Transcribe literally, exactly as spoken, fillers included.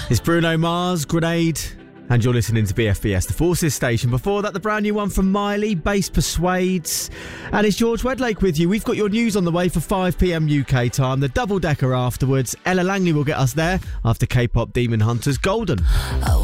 It's Bruno Mars, Grenade, and you're listening to B F B S, the Forces station. Before that, the brand new one from Miley, Bass Persuades. And it's George Wedlake with you. We've got your news on the way for five p.m. U K time. The double-decker afterwards. Ella Langley will get us there after K-pop Demon Hunters Golden. Oh.